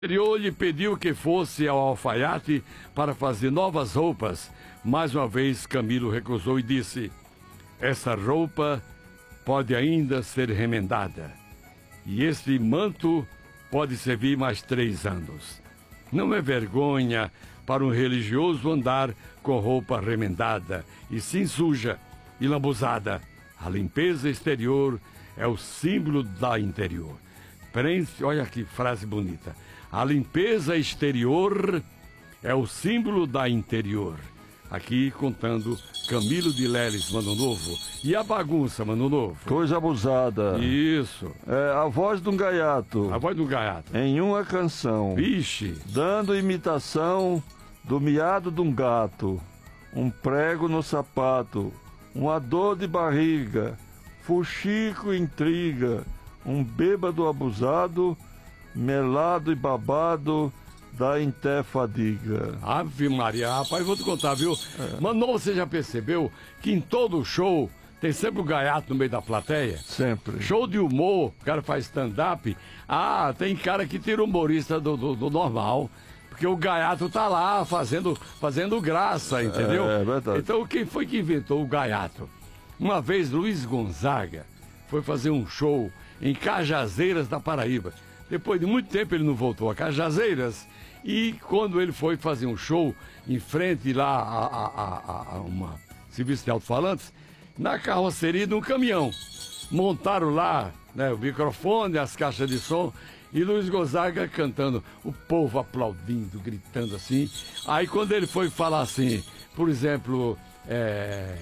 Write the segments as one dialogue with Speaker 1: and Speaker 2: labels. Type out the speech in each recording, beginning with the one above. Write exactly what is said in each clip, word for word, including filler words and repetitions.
Speaker 1: Interior lhe pediu que fosse ao alfaiate para fazer novas roupas. Mais uma vez, Camilo recusou e disse: essa roupa pode ainda ser remendada, e este manto pode servir mais três anos. Não é vergonha para um religioso andar com roupa remendada, e sim suja e lambuzada. A limpeza exterior é o símbolo da interior. Prende, olha que frase bonita. A limpeza exterior é o símbolo da interior. Aqui contando Camilo de Leles, Mano Novo. E a bagunça, Mano Novo?
Speaker 2: Coisa abusada.
Speaker 1: Isso.
Speaker 2: É a voz de um gaiato.
Speaker 1: A voz do gaiato.
Speaker 2: Em uma canção.
Speaker 1: Vixe.
Speaker 2: Dando imitação do miado de um gato. Um prego no sapato. Uma dor de barriga. Fuxico intriga. Um bêbado abusado, melado e babado, da inté fadiga.
Speaker 1: Ave Maria, rapaz, vou te contar, viu? É. Mano, você já percebeu que em todo show tem sempre o gaiato no meio da plateia?
Speaker 2: Sempre.
Speaker 1: Show de humor, o cara faz stand-up. Ah, tem cara que tira o humorista do, do, do normal, porque o gaiato tá lá fazendo, fazendo graça, entendeu?
Speaker 2: É, é verdade.
Speaker 1: Então, quem foi que inventou o gaiato? Uma vez, Luiz Gonzaga foi fazer um show em Cajazeiras, da Paraíba. Depois de muito tempo ele não voltou a Cajazeiras, e quando ele foi fazer um show em frente lá a, a, a, a uma serviço de alto-falantes, na carroceria de um caminhão. Montaram lá, né, o microfone, as caixas de som, e Luiz Gonzaga cantando, o povo aplaudindo, gritando assim. Aí quando ele foi falar assim, por exemplo, é,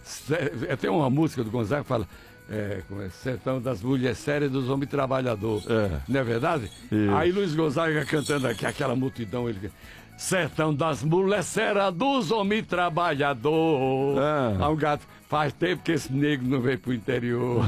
Speaker 1: tem uma música do Gonzaga que fala: É, sertão das mulheres sérias, dos homens trabalhadores. É. Não é verdade?
Speaker 2: Isso.
Speaker 1: Aí Luiz Gonzaga cantando aqui, aquela multidão, ele: sertão das mulheres sérias, dos homens trabalhadores. É. Aí um gato: faz tempo que esse negro não veio pro interior.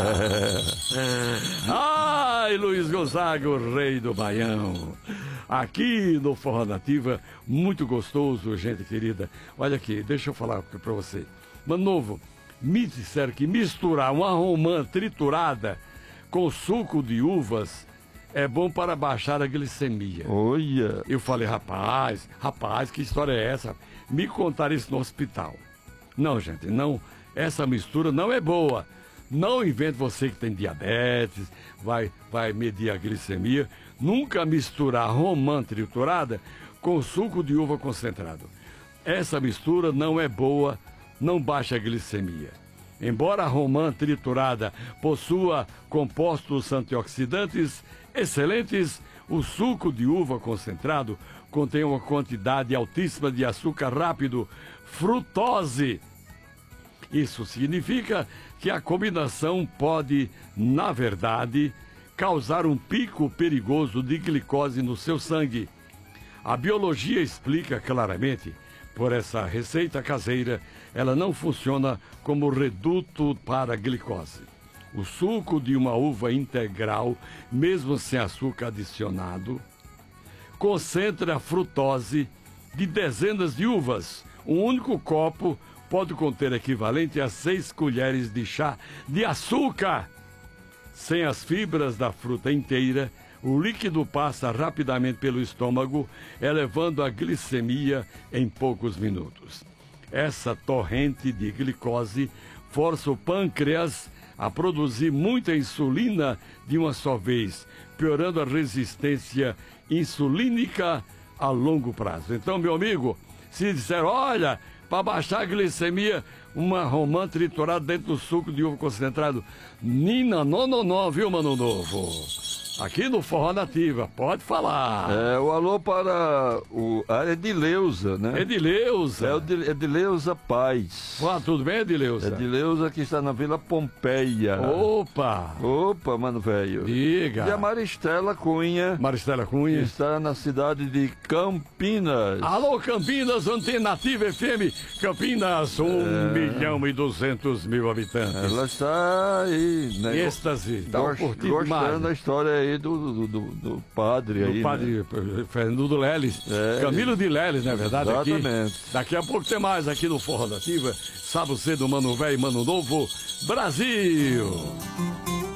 Speaker 1: É. Ai, Luiz Gonzaga, o rei do Baião. Aqui no Forró Nativa, muito gostoso, gente querida. Olha aqui, deixa eu falar pra você. Mano Novo, me disseram que misturar uma romã triturada com suco de uvas é bom para baixar a glicemia.
Speaker 2: Olha!
Speaker 1: Eu falei: rapaz, rapaz, que história é essa? Me contaram isso no hospital. Não, gente, não. Essa mistura não é boa. Não invente, você que tem diabetes, vai, vai medir a glicemia. Nunca misturar romã triturada com suco de uva concentrado. Essa mistura não é boa. Não baixa a glicemia. Embora a romã triturada possua compostos antioxidantes excelentes, o suco de uva concentrado contém uma quantidade altíssima de açúcar rápido, frutose. Isso significa que a combinação pode, na verdade, causar um pico perigoso de glicose no seu sangue. A biologia explica claramente. Por essa receita caseira, ela não funciona como reduto para a glicose. O suco de uma uva integral, mesmo sem açúcar adicionado, concentra a frutose de dezenas de uvas. Um único copo pode conter equivalente a seis colheres de chá de açúcar. Sem as fibras da fruta inteira, o líquido passa rapidamente pelo estômago, elevando a glicemia em poucos minutos. Essa torrente de glicose força o pâncreas a produzir muita insulina de uma só vez, piorando a resistência insulínica a longo prazo. Então, meu amigo, se disser: olha, para baixar a glicemia, uma romã triturada dentro do suco de uva concentrado, Nina, não, não, não, viu, Mano Novo? Aqui no Forró Nativa, pode falar.
Speaker 2: É, o alô para o, a Edileuza, né?
Speaker 1: Edileuza.
Speaker 2: É o de, Edileuza Paz.
Speaker 1: Ah, tudo bem, Edileuza?
Speaker 2: Edileuza, que está na Vila Pompeia.
Speaker 1: Opa!
Speaker 2: Opa, mano velho.
Speaker 1: Diga.
Speaker 2: E a Maristela Cunha.
Speaker 1: Maristela Cunha.
Speaker 2: Que está na cidade de Campinas.
Speaker 1: Alô, Campinas, Antena Nativa F M. Campinas, um é... milhão e duzentos mil habitantes.
Speaker 2: Ela está aí, né?
Speaker 1: Êxtase. Dá
Speaker 2: Gost, gostando da história aí. Do, do, do padre aí,
Speaker 1: do padre, né? Fernando Leles, é, Camilo de Leles, não é verdade?
Speaker 2: Exatamente.
Speaker 1: Aqui, daqui a pouco tem mais aqui no Forró Nativa. Sábado cedo, Mano Velho, Mano Novo, Brasil!